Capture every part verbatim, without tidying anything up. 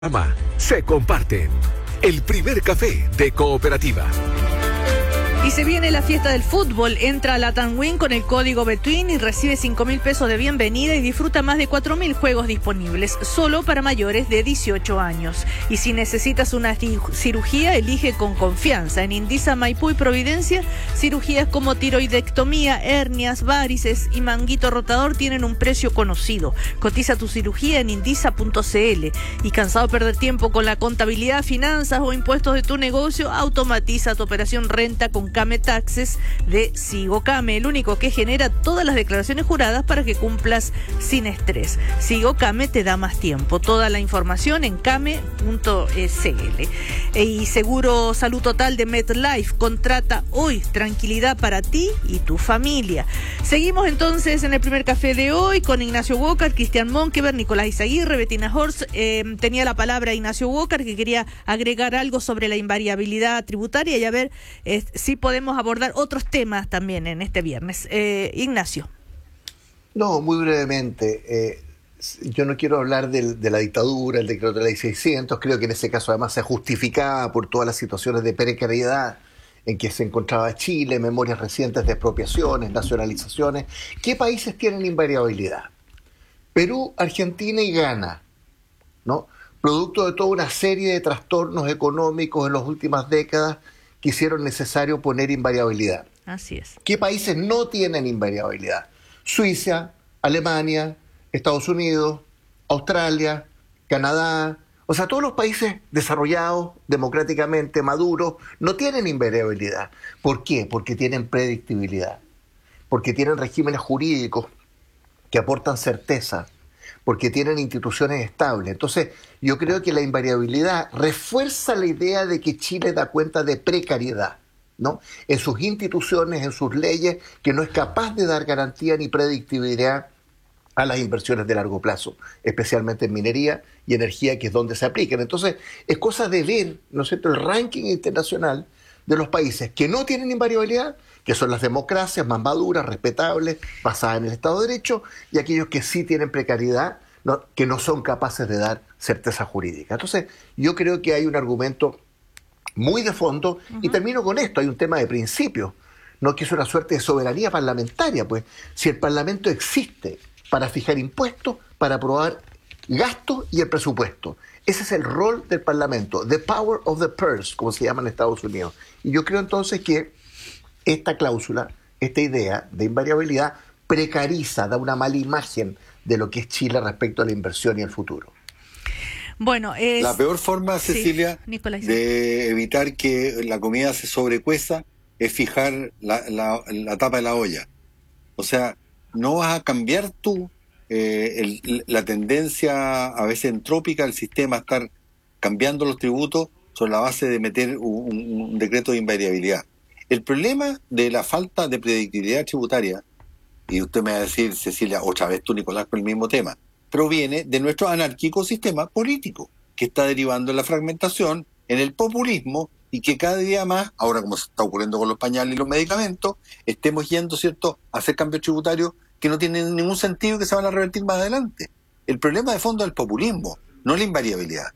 Se comparten. El primer café de Cooperativa. Y se viene la fiesta del fútbol. Entra a Latam Win con el código Betwin y recibe cinco mil pesos de bienvenida y disfruta más de cuatro mil juegos disponibles, solo para mayores de dieciocho años. Y si necesitas una cirugía, elige con confianza. En Indisa, Maipú y Providencia, cirugías como tiroidectomía, hernias, varices y manguito rotador tienen un precio conocido. Cotiza tu cirugía en indisa punto c l. Y cansado de perder tiempo con la contabilidad, finanzas o impuestos de tu negocio, automatiza tu operación renta con Came Taxes de Sigo Came, el único que genera todas las declaraciones juradas para que cumplas sin estrés. Sigo Came te da más tiempo. Toda la información en came punto c l. Y Seguro Salud Total de MetLife, contrata hoy. Tranquilidad para ti y tu familia. Seguimos entonces en el primer café de hoy con Ignacio Walker, Cristian Monkeberg, Nicolás Izaguirre, Bettina Horst. Eh, tenía la palabra Ignacio Walker, que quería agregar algo sobre la invariabilidad tributaria y a ver eh, si podemos abordar otros temas también en este viernes. Eh, Ignacio. No, muy brevemente. Eh, yo no quiero hablar del, de la dictadura, el decreto de ley seiscientos. Creo que en ese caso además se justificaba por todas las situaciones de precariedad en que se encontraba Chile, memorias recientes de expropiaciones, nacionalizaciones. ¿Qué países tienen invariabilidad? Perú, Argentina y Ghana, ¿no? Producto de toda una serie de trastornos económicos en las últimas décadas que hicieron necesario poner invariabilidad. Así es. ¿Qué países no tienen invariabilidad? Suiza, Alemania, Estados Unidos, Australia, Canadá. O sea, todos los países desarrollados, democráticamente maduros, no tienen invariabilidad. ¿Por qué? Porque tienen predictibilidad. Porque tienen regímenes jurídicos que aportan certeza. Porque tienen instituciones estables. Entonces, yo creo que la invariabilidad refuerza la idea de que Chile da cuenta de precariedad, ¿no? En sus instituciones, en sus leyes, que no es capaz de dar garantía ni predictibilidad a las inversiones de largo plazo, especialmente en minería y energía, que es donde se aplican. Entonces, es cosa de ver, ¿no es cierto?, el ranking internacional de los países que no tienen invariabilidad, que son las democracias más maduras, respetables, basadas en el Estado de Derecho, y aquellos que sí tienen precariedad, ¿no?, que no son capaces de dar certeza jurídica. Entonces, yo creo que hay un argumento muy de fondo, uh-huh. Y termino con esto, hay un tema de principio, ¿no?, que es una suerte de soberanía parlamentaria. Pues, si el Parlamento existe para fijar impuestos, para aprobar gastos y el presupuesto. Ese es el rol del Parlamento, the power of the purse, como se llama en Estados Unidos. Y yo creo entonces que esta cláusula, esta idea de invariabilidad, precariza, da una mala imagen de lo que es Chile respecto a la inversión y el futuro. Bueno, es... La peor forma, Cecilia, sí, de evitar que la comida se sobrecueza es fijar la, la, la tapa de la olla. O sea, no vas a cambiar tú eh, el, la tendencia a veces entrópica del sistema a estar cambiando los tributos sobre la base de meter un, un decreto de invariabilidad. El problema de la falta de predictibilidad tributaria, y usted me va a decir, Cecilia, otra vez tú, Nicolás, con el mismo tema, proviene de nuestro anárquico sistema político, que está derivando en la fragmentación, en el populismo, y que cada día más, ahora como se está ocurriendo con los pañales y los medicamentos, estemos yendo, ¿cierto?, a hacer cambios tributarios que no tienen ningún sentido y que se van a revertir más adelante. El problema de fondo es el populismo, no la invariabilidad.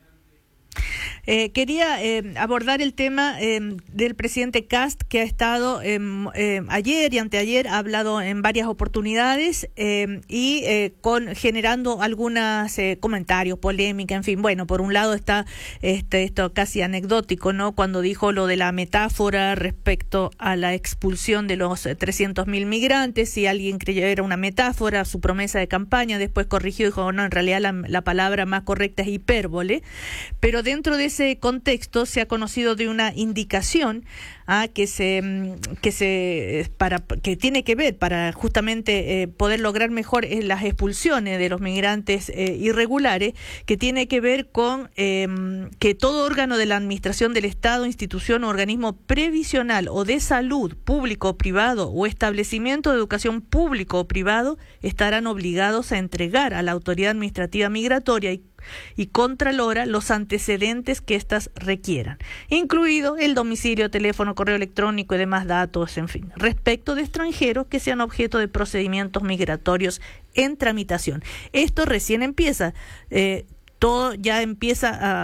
Eh, quería eh, abordar el tema eh, del presidente Kast, que ha estado eh, eh, ayer y anteayer, ha hablado en varias oportunidades eh, y eh, con generando algunos eh, comentarios, polémica, en fin. Bueno, por un lado está este, esto casi anecdótico, ¿no?, cuando dijo lo de la metáfora respecto a la expulsión de los trescientos mil migrantes. Si alguien creyó era una metáfora, su promesa de campaña, después corrigió y dijo, no, en realidad la, la palabra más correcta es hipérbole. Pero dentro de ese contexto se ha conocido de una indicación ah, que se que se para que tiene que ver para justamente eh, poder lograr mejor eh, las expulsiones de los migrantes eh, irregulares, que tiene que ver con eh, que todo órgano de la administración del Estado, institución o organismo previsional o de salud, público o privado, o establecimiento de educación público o privado estarán obligados a entregar a la autoridad administrativa migratoria y y Contralora los antecedentes que éstas requieran, incluido el domicilio, teléfono, correo electrónico y demás datos, en fin, respecto de extranjeros que sean objeto de procedimientos migratorios en tramitación. Esto recién empieza. Eh, todo ya empieza a